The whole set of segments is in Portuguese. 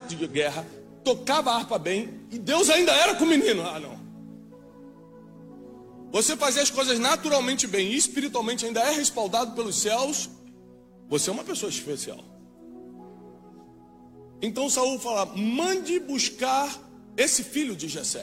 de guerra, tocava a harpa bem, e Deus ainda era com o menino. Ah, não. Você fazer as coisas naturalmente bem e espiritualmente ainda é respaldado pelos céus, você é uma pessoa especial. Então Saul fala: mande buscar esse filho de Jessé.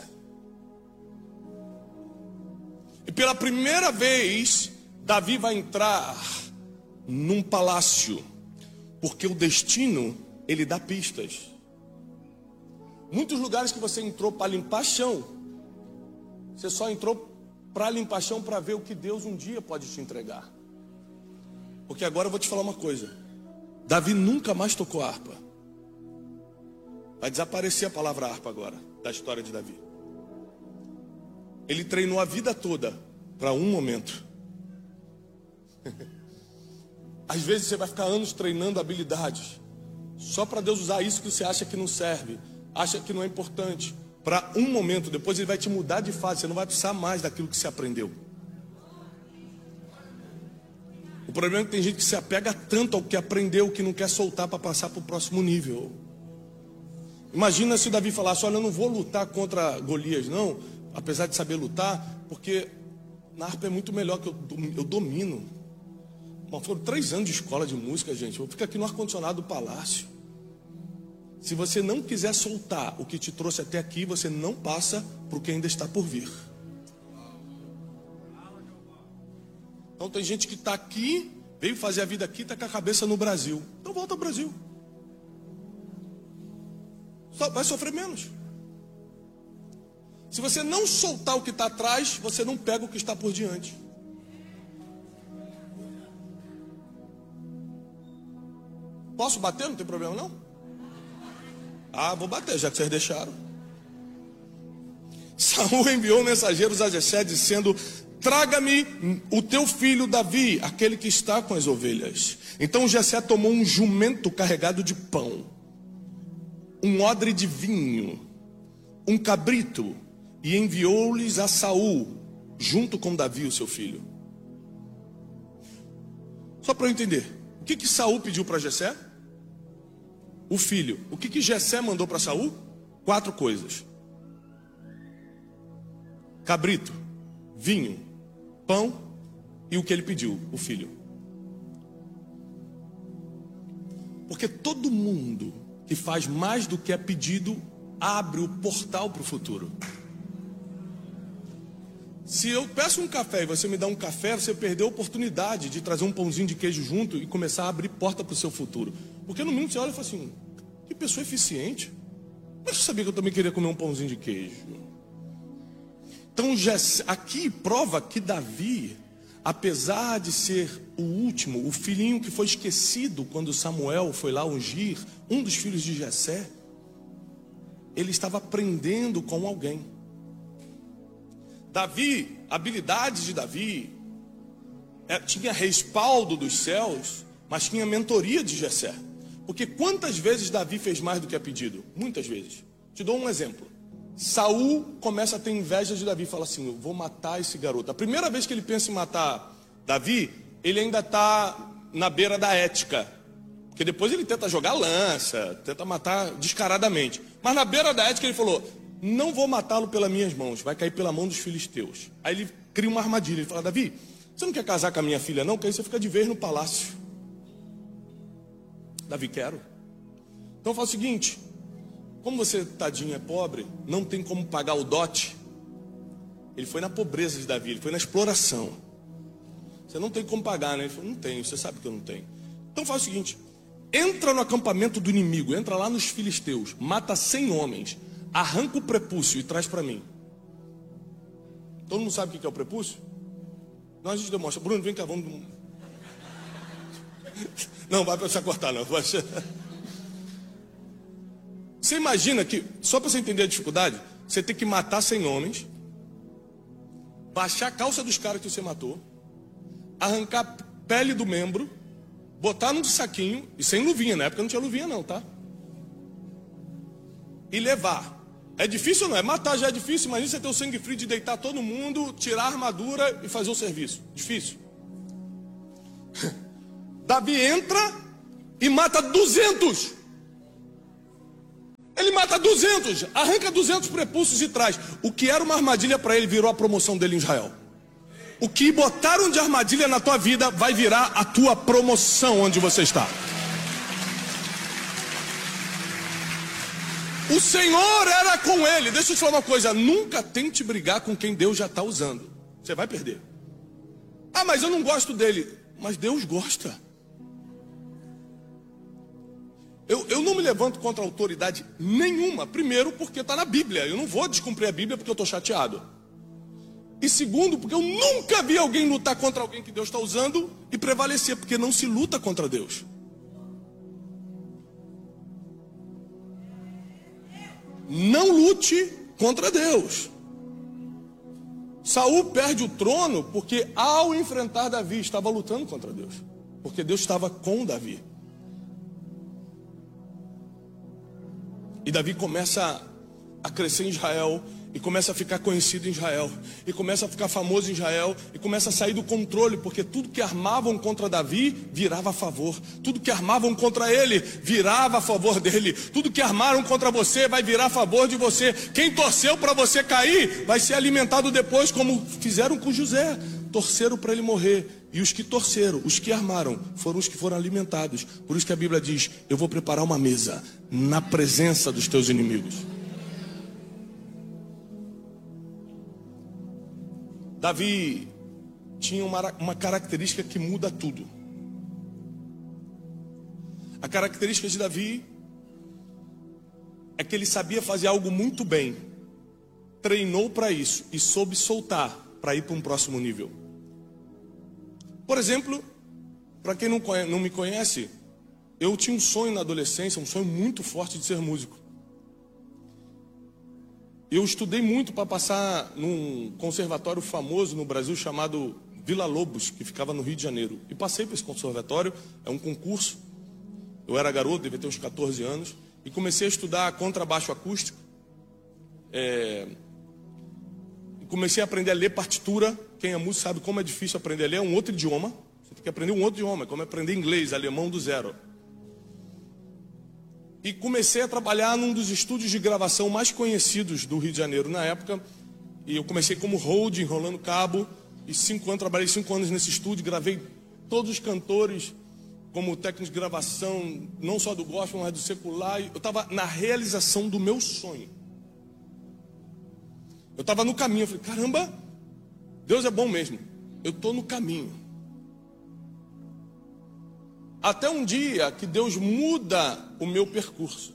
E pela primeira vez, Davi vai entrar num palácio, porque o destino, ele dá pistas. Muitos lugares que você entrou para limpar chão, você só entrou para limpar chão para ver o que Deus um dia pode te entregar. Porque agora eu vou te falar uma coisa: Davi nunca mais tocou harpa. Vai desaparecer a palavra harpa agora, da história de Davi. Ele treinou a vida toda para um momento. Às vezes você vai ficar anos treinando habilidades, só para Deus usar isso que você acha que não serve, acha que não é importante, para um momento. Depois ele vai te mudar de fase, você não vai precisar mais daquilo que você aprendeu. O problema é que tem gente que se apega tanto ao que aprendeu, que não quer soltar para passar para o próximo nível. Imagina se Davi falasse: olha, eu não vou lutar contra Golias não, apesar de saber lutar, porque na harpa é muito melhor, que eu domino. Bom, foram 3 anos de escola de música, gente. Eu fico aqui no ar-condicionado do palácio. Se você não quiser soltar o que te trouxe até aqui, você não passa para o que ainda está por vir. Então tem gente que está aqui, veio fazer a vida aqui, está com a cabeça no Brasil. Então volta ao Brasil. Só vai sofrer menos. Se você não soltar o que está atrás, você não pega o que está por diante. Posso bater? Não tem problema não? Ah, vou bater, já que vocês deixaram. Saul enviou mensageiros a Jessé dizendo: traga-me o teu filho Davi, aquele que está com as ovelhas. Então Jessé tomou um jumento carregado de pão, um odre de vinho, um cabrito, e enviou-lhes a Saul, junto com Davi, o seu filho. Só para eu entender, o que Saul pediu para Jessé? O filho. O que Jessé mandou para Saul? 4 coisas: cabrito, vinho, pão e o que ele pediu, o filho. Porque todo mundo que faz mais do que é pedido abre o portal para o futuro. Se eu peço um café e você me dá um café, você perdeu a oportunidade de trazer um pãozinho de queijo junto e começar a abrir porta para o seu futuro. Porque no mínimo você olha e fala assim: que pessoa eficiente. Mas você sabia que eu também queria comer um pãozinho de queijo? Então aqui prova que Davi, apesar de ser o último, o filhinho que foi esquecido quando Samuel foi lá ungir, um dos filhos de Jessé, ele estava aprendendo com alguém. Davi, habilidades de Davi, tinha respaldo dos céus, mas tinha mentoria de Jessé. Porque quantas vezes Davi fez mais do que é pedido? Muitas vezes. Te dou um exemplo. Saul começa a ter inveja de Davi e fala assim: eu vou matar esse garoto. A primeira vez que ele pensa em matar Davi, ele ainda está na beira da ética. Porque depois ele tenta jogar lança, tenta matar descaradamente. Mas na beira da ética ele falou: não vou matá-lo pelas minhas mãos, vai cair pela mão dos filisteus. Aí ele cria uma armadilha, ele fala: Davi, você não quer casar com a minha filha não? Porque aí você fica de vez no palácio. Davi: quero. Então faz o seguinte: como você, tadinho, é pobre, não tem como pagar o dote. Ele foi na pobreza de Davi, ele foi na exploração. Você não tem como pagar, né? Ele falou: não tenho, você sabe que eu não tenho. Então faz o seguinte: entra no acampamento do inimigo, entra lá nos filisteus, mata 100 homens, arranca o prepúcio e traz para mim. Todo mundo sabe o que é o prepúcio? Não, a gente demonstra. Bruno, vem cá, vamos. Não, vai para você cortar, não. Você imagina que, só para você entender a dificuldade, você tem que matar 100 homens, baixar a calça dos caras que você matou, arrancar a pele do membro, botar num saquinho, e sem luvinha, na época não tinha luvinha não, tá? E levar. É difícil ou não? É matar já é difícil, imagina você ter o sangue frio de deitar todo mundo, tirar a armadura e fazer o serviço. Difícil. Davi entra e mata 200. Ele mata 200, arranca 200 prepulsos e traz. O que era uma armadilha para ele virou a promoção dele em Israel. O que botaram de armadilha na tua vida vai virar a tua promoção onde você está. O Senhor era com ele. Deixa eu te falar uma coisa. Nunca tente brigar com quem Deus já está usando. Você vai perder. Ah, mas eu não gosto dele. Mas Deus gosta. Eu não me levanto contra autoridade nenhuma. Primeiro, porque está na Bíblia. Eu não vou descumprir a Bíblia porque eu estou chateado. E segundo, porque eu nunca vi alguém lutar contra alguém que Deus está usando e prevalecer, porque não se luta contra Deus. Não lute contra Deus. Saul perde o trono porque ao enfrentar Davi estava lutando contra Deus. Porque Deus estava com Davi. E Davi começa a crescer em Israel, e começa a ficar conhecido em Israel, e começa a ficar famoso em Israel, e começa a sair do controle, porque tudo que armavam contra Davi virava a favor. Tudo que armavam contra ele virava a favor dele. Tudo que armaram contra você vai virar a favor de você. Quem torceu para você cair vai ser alimentado depois, como fizeram com José. Torceram para ele morrer. E os que torceram, os que armaram, foram os que foram alimentados. Por isso que a Bíblia diz: eu vou preparar uma mesa na presença dos teus inimigos. Davi tinha uma característica que muda tudo. A característica de Davi é que ele sabia fazer algo muito bem, treinou para isso e soube soltar para ir para um próximo nível. Por exemplo, para quem não me conhece, eu tinha um sonho na adolescência, um sonho muito forte de ser músico. Eu estudei muito para passar num conservatório famoso no Brasil chamado Vila Lobos, que ficava no Rio de Janeiro. E passei para esse conservatório, é um concurso. Eu era garoto, devia ter uns 14 anos, e comecei a estudar contrabaixo acústico. Comecei a aprender a ler partitura. Quem é músico sabe como é difícil aprender a ler, é um outro idioma. Você tem que aprender um outro idioma, é como aprender inglês, alemão do zero. E comecei a trabalhar num dos estúdios de gravação mais conhecidos do Rio de Janeiro na época. E eu comecei como hold, enrolando cabo. E trabalhei 5 anos nesse estúdio, gravei todos os cantores como técnico de gravação, não só do gospel, mas do secular. Eu estava na realização do meu sonho. Eu estava no caminho, eu falei, caramba, Deus é bom mesmo. Eu estou no caminho. Até um dia que Deus muda o meu percurso.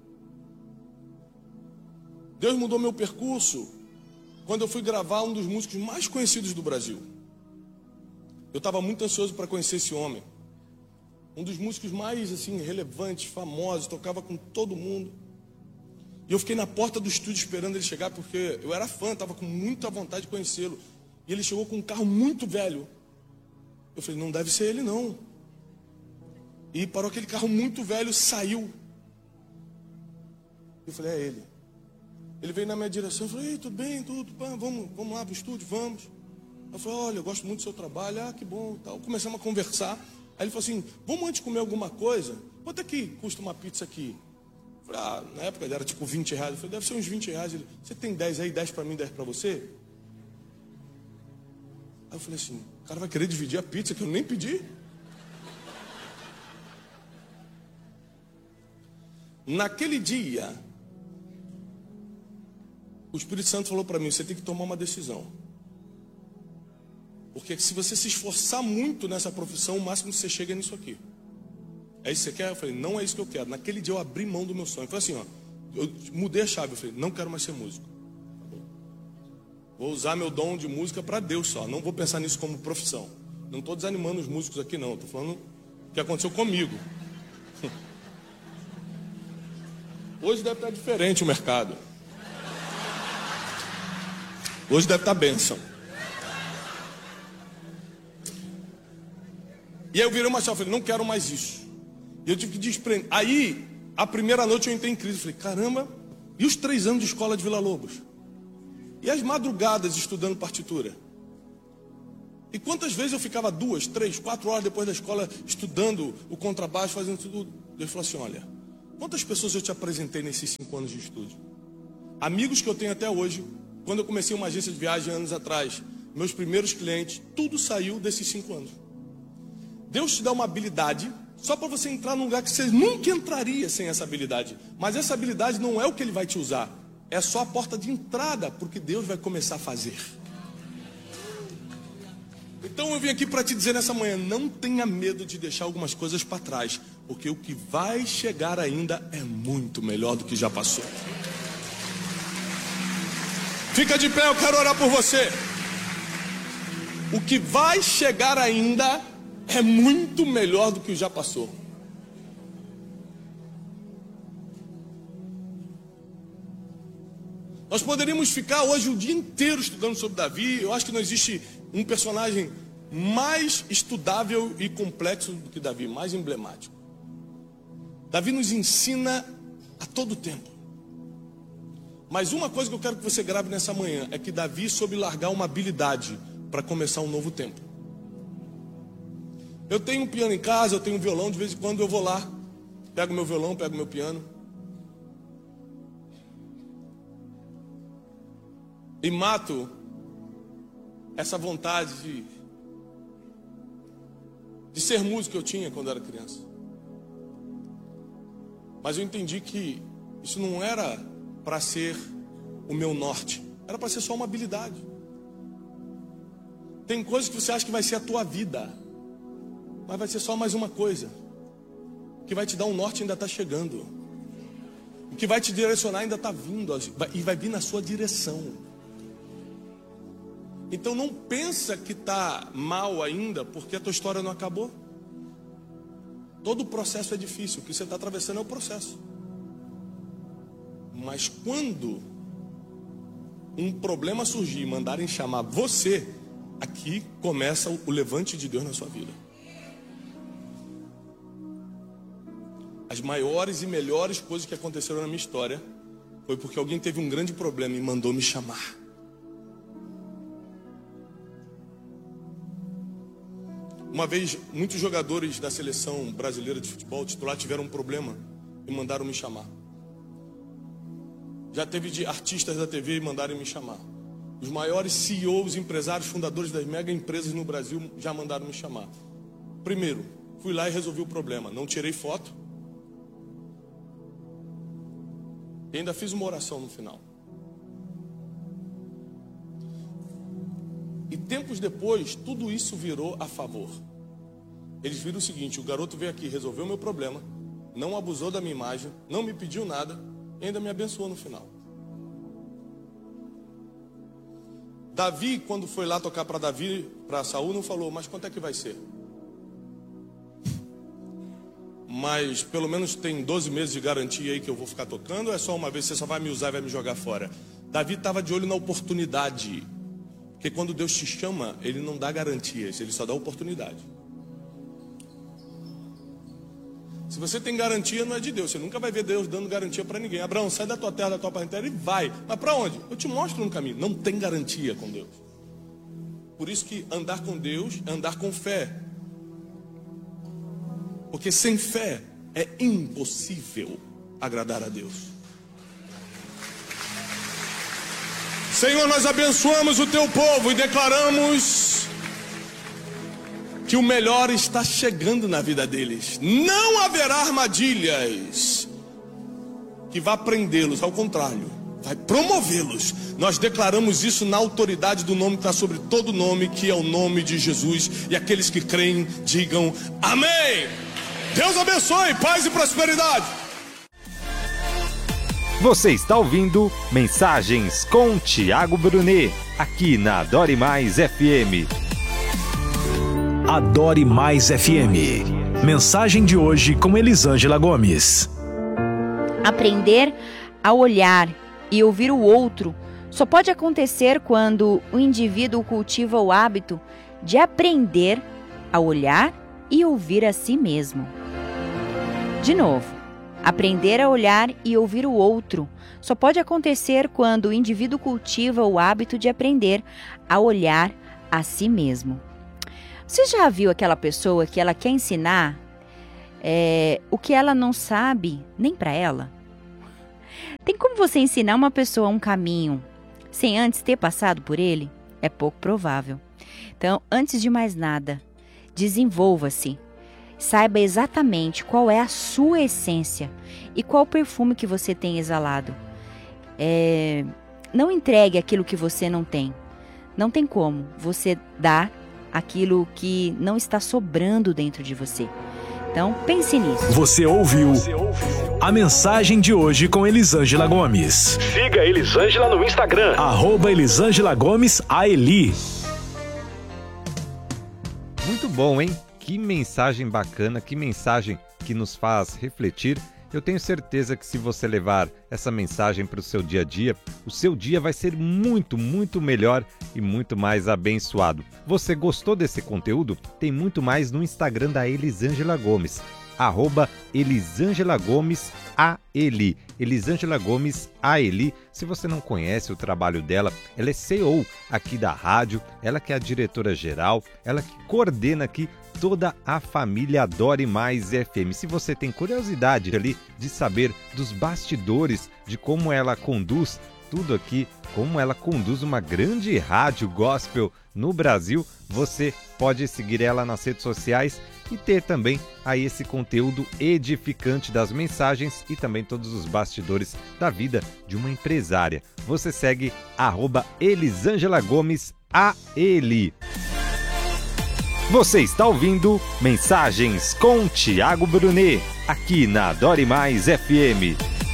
Deus mudou meu percurso quando eu fui gravar um dos músicos mais conhecidos do Brasil. Eu estava muito ansioso para conhecer esse homem. Um dos músicos mais assim, relevantes, famosos, tocava com todo mundo. E eu fiquei na porta do estúdio esperando ele chegar, porque eu era fã, estava com muita vontade de conhecê-lo. E ele chegou com um carro muito velho. Eu falei, não deve ser ele não. E parou aquele carro muito velho, saiu. Eu falei, é ele. Ele veio na minha direção, eu falei, ei, tudo bem, tudo, vamos lá para o estúdio, vamos. Eu falei, olha, eu gosto muito do seu trabalho, que bom, tal. Começamos a conversar. Aí ele falou assim, vamos antes comer alguma coisa? Quanto é que custa uma pizza aqui? Eu falei, na época era tipo 20 reais. Eu falei, deve ser uns 20 reais. Ele, você tem 10 aí, 10 para mim, 10 para você? Aí eu falei assim, o cara vai querer dividir a pizza que eu nem pedi? Naquele dia, o Espírito Santo falou para mim, você tem que tomar uma decisão. Porque se você se esforçar muito nessa profissão, o máximo que você chega é nisso aqui. É isso que você quer? Eu falei, não é isso que eu quero. Naquele dia eu abri mão do meu sonho. Eu falei assim, eu mudei a chave. Eu falei, não quero mais ser músico. Vou usar meu dom de música para Deus só. Não vou pensar nisso como profissão. Não estou desanimando os músicos aqui não. Estou falando o que aconteceu comigo. Hoje deve estar diferente o mercado. Hoje deve estar bênção. E aí eu virei uma chave, falei, não quero mais isso. E eu tive que desprender. Aí, a primeira noite eu entrei em crise. Falei, caramba, e os 3 anos de escola de Vila Lobos? E as madrugadas estudando partitura? E quantas vezes eu ficava 2, 3, 4 horas depois da escola estudando o contrabaixo, fazendo tudo? Deus falou assim, olha, Quantas pessoas eu te apresentei nesses 5 anos de estúdio? Amigos que eu tenho até hoje. Quando eu comecei uma agência de viagem anos atrás, meus primeiros clientes, tudo saiu desses 5 anos. Deus te dá uma habilidade só para você entrar num lugar que você nunca entraria sem essa habilidade. Mas essa habilidade não é o que Ele vai te usar. É só a porta de entrada porque Deus vai começar a fazer. Então eu vim aqui para te dizer nessa manhã, não tenha medo de deixar algumas coisas para trás, porque o que vai chegar ainda é muito melhor do que já passou. Fica de pé, eu quero orar por você. O que vai chegar ainda é muito melhor do que já passou. Nós poderíamos ficar hoje o dia inteiro estudando sobre Davi. Eu acho que não existe um personagem mais estudável e complexo do que Davi, mais emblemático. Davi nos ensina a todo tempo. Mas uma coisa que eu quero que você grave nessa manhã é que Davi soube largar uma habilidade para começar um novo tempo. Eu tenho um piano em casa, eu tenho um violão, de vez em quando eu vou lá, pego meu violão, pego meu piano e mato essa vontade de ser músico que eu tinha quando eu era criança. Mas eu entendi que isso não era para ser o meu norte, era para ser só uma habilidade. Tem coisas que você acha que vai ser a tua vida, mas vai ser só mais uma coisa. O que vai te dar um norte ainda está chegando. O que vai te direcionar ainda está vindo, e vai vir na sua direção. Então não pensa que está mal ainda, porque a tua história não acabou. Todo o processo é difícil, o que você está atravessando é o processo. Mas quando um problema surgir e mandarem chamar você, aqui começa o levante de Deus na sua vida. As maiores e melhores coisas que aconteceram na minha história foi porque alguém teve um grande problema e mandou me chamar. Uma vez, muitos jogadores da seleção brasileira de futebol titular tiveram um problema e mandaram me chamar. Já teve de artistas da TV e mandaram me chamar. Os maiores CEOs, empresários, fundadores das mega empresas no Brasil já mandaram me chamar. Primeiro, fui lá e resolvi o problema. Não tirei foto. E ainda fiz uma oração no final. E tempos depois, tudo isso virou a favor. Eles viram o seguinte: o garoto veio aqui, resolveu o meu problema, não abusou da minha imagem, não me pediu nada, e ainda me abençoou no final. Davi, quando foi lá tocar para Saul, não falou, mas quanto é que vai ser? Mas pelo menos tem 12 meses de garantia aí que eu vou ficar tocando, ou é só uma vez, você só vai me usar e vai me jogar fora? Davi estava de olho na oportunidade. Porque quando Deus te chama, Ele não dá garantias, Ele só dá oportunidade. Se você tem garantia, não é de Deus. Você nunca vai ver Deus dando garantia para ninguém. Abraão, sai da tua terra, da tua parentela e vai. Mas para onde? Eu te mostro um caminho. Não tem garantia com Deus. Por isso que andar com Deus é andar com fé. Porque sem fé é impossível agradar a Deus. Senhor, nós abençoamos o teu povo e declaramos que o melhor está chegando na vida deles. Não haverá armadilhas que vá prendê-los, ao contrário, vai promovê-los. Nós declaramos isso na autoridade do nome que está sobre todo nome, que é o nome de Jesus. E aqueles que creem, digam amém. Deus abençoe, paz e prosperidade. Você está ouvindo Mensagens com Tiago Brunet, aqui na Adore Mais FM. Adore Mais FM. Mensagem de hoje com Elisângela Gomes. Aprender a olhar e ouvir o outro só pode acontecer quando o indivíduo cultiva o hábito de aprender a olhar e ouvir a si mesmo. De novo. Aprender a olhar e ouvir o outro só pode acontecer quando o indivíduo cultiva o hábito de aprender a olhar a si mesmo. Você já viu aquela pessoa que ela quer ensinar o que ela não sabe nem para ela? Tem como você ensinar uma pessoa um caminho sem antes ter passado por ele? É pouco provável. Então, antes de mais nada, desenvolva-se. Saiba exatamente qual é a sua essência e qual perfume que você tem exalado. Não entregue aquilo que você não tem. Não tem como você dar aquilo que não está sobrando dentro de você. Então, pense nisso. Você ouviu a mensagem de hoje com Elisângela Gomes. Siga Elisângela no Instagram, @Elisângela Gomes AELI. Muito bom, hein? Que mensagem bacana, que mensagem que nos faz refletir. Eu tenho certeza que se você levar essa mensagem para o seu dia a dia, o seu dia vai ser muito, muito melhor e muito mais abençoado. Você gostou desse conteúdo? Tem muito mais no Instagram da Elisângela Gomes, @Elisângela Gomes AELI. Elisângela Gomes AELI. Se você não conhece o trabalho dela, ela é CEO aqui da rádio, ela que é a diretora-geral, ela que coordena aqui toda a família Adore Mais FM. Se você tem curiosidade ali de saber dos bastidores, de como ela conduz tudo aqui, como ela conduz uma grande rádio gospel no Brasil, você pode seguir ela nas redes sociais e ter também aí esse conteúdo edificante das mensagens e também todos os bastidores da vida de uma empresária. Você segue @Elisângela Gomes AELI. Você está ouvindo Mensagens com Tiago Brunet, aqui na Adore Mais FM.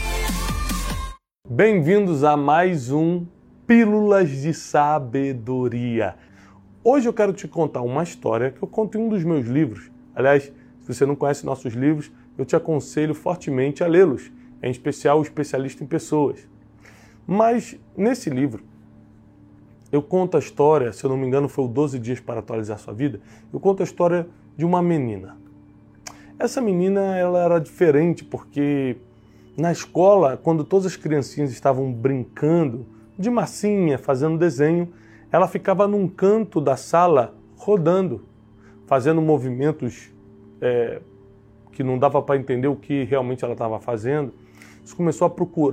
Bem-vindos a mais um Pílulas de Sabedoria. Hoje eu quero te contar uma história que eu conto em um dos meus livros. Aliás, se você não conhece nossos livros, eu te aconselho fortemente a lê-los, em especial o Especialista em Pessoas. Mas nesse livro, eu conto a história, se eu não me engano foi o 12 Dias para Atualizar Sua Vida, eu conto a história de uma menina. Essa menina ela era diferente porque na escola, quando todas as criancinhas estavam brincando de massinha, fazendo desenho, ela ficava num canto da sala rodando, fazendo movimentos que não dava para entender o que realmente ela estava fazendo. Isso começou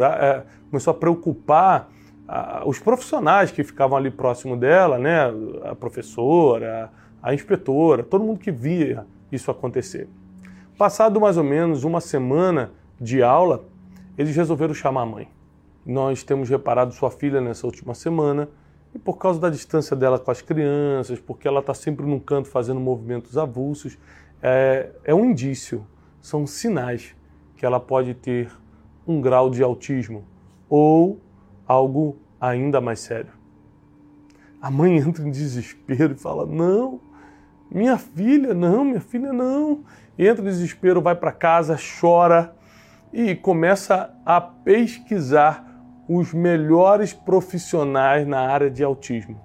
a preocupar os profissionais que ficavam ali próximo dela, né? A professora, a inspetora, todo mundo que via isso acontecer. Passado mais ou menos uma semana de aula, eles resolveram chamar a mãe. Nós temos reparado sua filha nessa última semana e por causa da distância dela com as crianças, porque ela está sempre num canto fazendo movimentos avulsos, é um indício, são sinais que ela pode ter um grau de autismo ou algo ainda mais sério. A mãe entra em desespero e fala, não, minha filha não. Entra em desespero, vai para casa, chora e começa a pesquisar os melhores profissionais na área de autismo.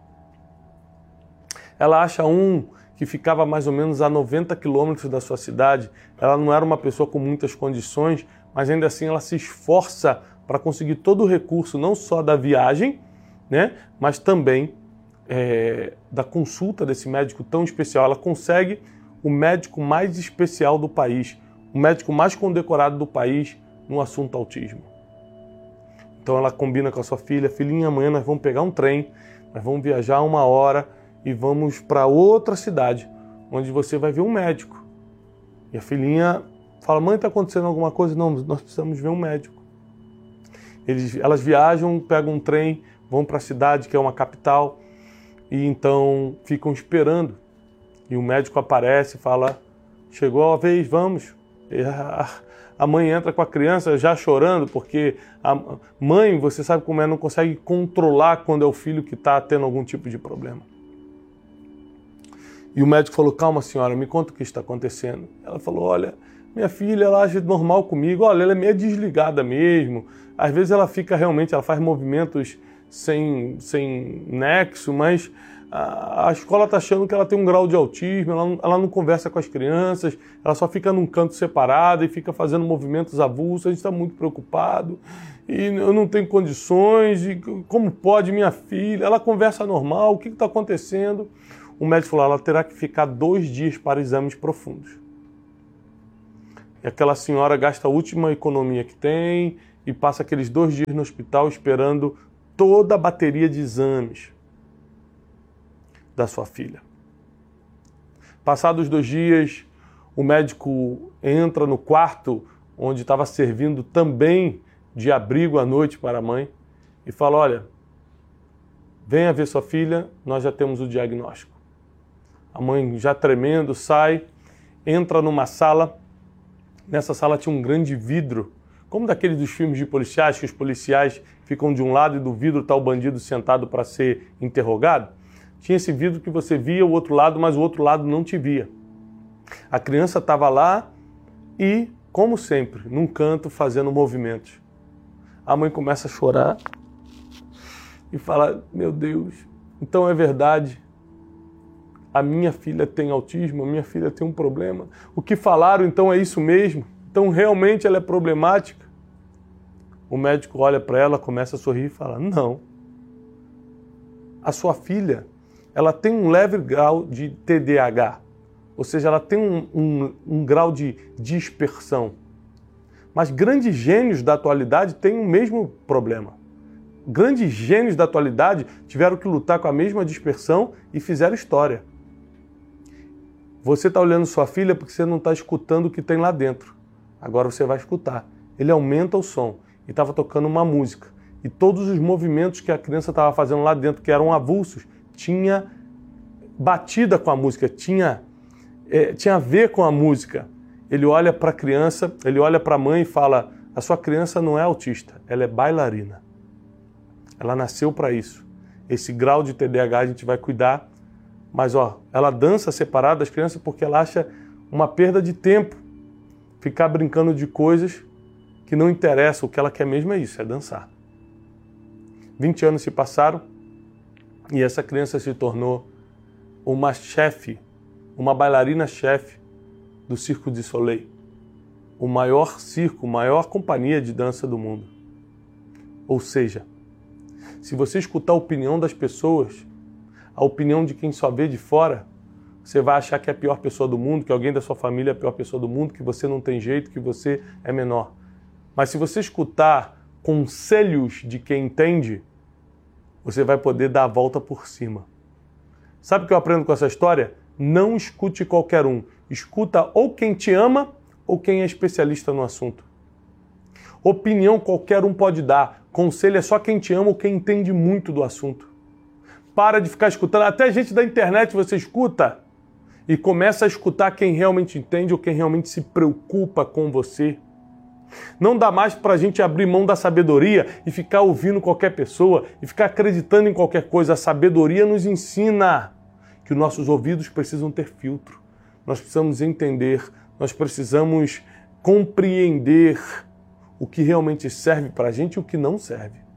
Ela acha um que ficava mais ou menos a 90 quilômetros da sua cidade. Ela não era uma pessoa com muitas condições, mas ainda assim ela se esforça para conseguir todo o recurso, não só da viagem, né, mas também da consulta desse médico tão especial. Ela consegue o médico mais especial do país, o médico mais condecorado do país no assunto autismo. Então ela combina com a sua filha, filhinha, amanhã nós vamos pegar um trem, nós vamos viajar 1 hora e vamos para outra cidade, onde você vai ver um médico. E a filhinha fala, mãe, está acontecendo alguma coisa? Não, nós precisamos ver um médico. Elas viajam, pegam um trem, vão para a cidade, que é uma capital, e então ficam esperando. E o médico aparece e fala, chegou a vez, vamos. E a mãe entra com a criança já chorando, porque a mãe, você sabe como é, não consegue controlar quando é o filho que está tendo algum tipo de problema. E o médico falou, calma senhora, me conta o que está acontecendo. Ela falou, olha, minha filha, ela age normal comigo, olha, ela é meio desligada mesmo. Às vezes ela fica realmente, ela faz movimentos sem nexo, mas a escola está achando que ela tem um grau de autismo, ela não conversa com as crianças, ela só fica num canto separado e fica fazendo movimentos avulsos, a gente está muito preocupado e eu não tenho condições, e como pode minha filha? Ela conversa normal, o que está acontecendo? O médico falou, ela terá que ficar 2 dias para exames profundos. E aquela senhora gasta a última economia que tem e passa aqueles 2 dias no hospital esperando toda a bateria de exames da sua filha. Passados 2 dias, o médico entra no quarto onde estava servindo também de abrigo à noite para a mãe e fala: olha, venha ver sua filha, nós já temos o diagnóstico. A mãe, já tremendo, sai, entra numa sala. Nessa sala tinha um grande vidro, como daqueles dos filmes de policiais, que os policiais ficam de um lado e do vidro está o bandido sentado para ser interrogado. Tinha esse vidro que você via o outro lado, mas o outro lado não te via. A criança estava lá e, como sempre, num canto fazendo movimentos. A mãe começa a chorar e fala: meu Deus, então é verdade. A minha filha tem autismo, a minha filha tem um problema. O que falaram então é isso mesmo? Então realmente ela é problemática? O médico olha para ela, começa a sorrir e fala: não. A sua filha, ela tem um leve grau de TDAH, ou seja, ela tem um grau de dispersão. Mas grandes gênios da atualidade têm o mesmo problema. Grandes gênios da atualidade tiveram que lutar com a mesma dispersão e fizeram história. Você está olhando sua filha porque você não está escutando o que tem lá dentro. Agora você vai escutar. Ele aumenta o som e estava tocando uma música. E todos os movimentos que a criança estava fazendo lá dentro, que eram avulsos, tinha batida com a música, tinha a ver com a música. Ele olha para a criança, ele olha para a mãe e fala: a sua criança não é autista, ela é bailarina. Ela nasceu para isso. Esse grau de TDAH a gente vai cuidar. Mas ela dança separada das crianças porque ela acha uma perda de tempo ficar brincando de coisas que não interessam. O que ela quer mesmo é isso, é dançar. 20 anos se passaram e essa criança se tornou uma chefe, uma bailarina-chefe do Cirque du Soleil, o maior circo, a maior companhia de dança do mundo. Ou seja, se você escutar a opinião das pessoas, a opinião de quem só vê de fora, você vai achar que é a pior pessoa do mundo, que alguém da sua família é a pior pessoa do mundo, que você não tem jeito, que você é menor. Mas se você escutar conselhos de quem entende, você vai poder dar a volta por cima. Sabe o que eu aprendo com essa história? Não escute qualquer um. Escuta ou quem te ama ou quem é especialista no assunto. Opinião qualquer um pode dar. Conselho é só quem te ama ou quem entende muito do assunto. Para de ficar escutando. Até gente da internet você escuta e começa a escutar quem realmente entende ou quem realmente se preocupa com você. Não dá mais para a gente abrir mão da sabedoria e ficar ouvindo qualquer pessoa e ficar acreditando em qualquer coisa. A sabedoria nos ensina que os nossos ouvidos precisam ter filtro. Nós precisamos entender, nós precisamos compreender o que realmente serve para a gente e o que não serve.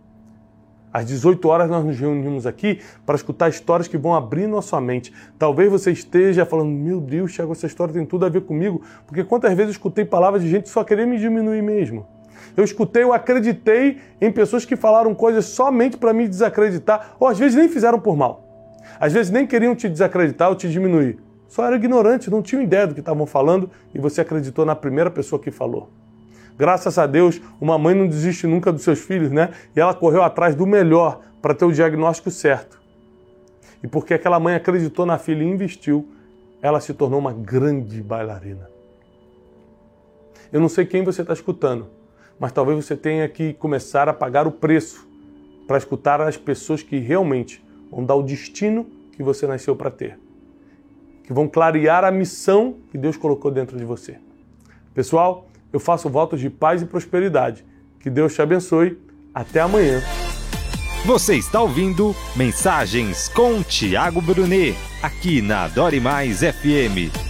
Às 18 horas nós nos reunimos aqui para escutar histórias que vão abrir nossa mente. Talvez você esteja falando: meu Deus, Thiago, essa história tem tudo a ver comigo. Porque quantas vezes eu escutei palavras de gente que só queria me diminuir mesmo. Eu acreditei em pessoas que falaram coisas somente para me desacreditar. Ou às vezes nem fizeram por mal. Às vezes nem queriam te desacreditar ou te diminuir. Só eram ignorantes, não tinham ideia do que estavam falando e você acreditou na primeira pessoa que falou. Graças a Deus, uma mãe não desiste nunca dos seus filhos, né? E ela correu atrás do melhor para ter o diagnóstico certo. E porque aquela mãe acreditou na filha e investiu, ela se tornou uma grande bailarina. Eu não sei quem você está escutando, mas talvez você tenha que começar a pagar o preço para escutar as pessoas que realmente vão dar o destino que você nasceu para ter. Que vão clarear a missão que Deus colocou dentro de você. Pessoal, eu faço votos de paz e prosperidade. Que Deus te abençoe. Até amanhã. Você está ouvindo Mensagens com Thiago Brunet, aqui na Adore Mais FM.